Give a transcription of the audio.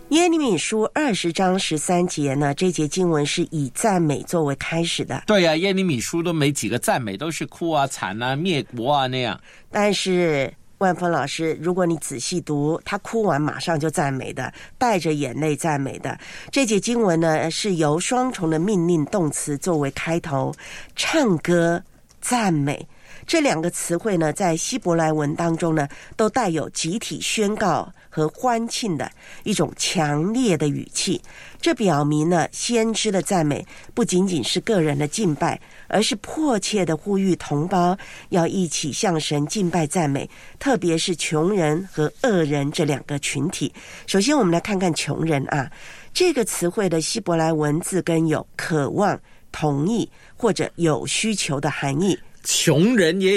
耶利米书20章13节呢，这节经文是以赞美作为开始的。 对啊，耶利米书都没几个赞美，都是哭啊、惨啊、灭国啊那样。 但是万峰老师，如果你仔细读，他哭完马上就赞美的，带着眼泪赞美的。这节经文呢，是由双重的命令动词作为开头，唱歌、赞美。这两个词汇呢，在希伯来文当中呢，都带有集体宣告和欢庆的一种强烈的语气。这表明呢，先知的赞美不仅仅是个人的敬拜，而是迫切的呼吁同胞要一起向神敬拜赞美，特别是穷人和恶人这两个群体。首先我们来看看穷人啊，这个词汇的希伯来文字根有渴望、同意或者有需求的含义。 穷人也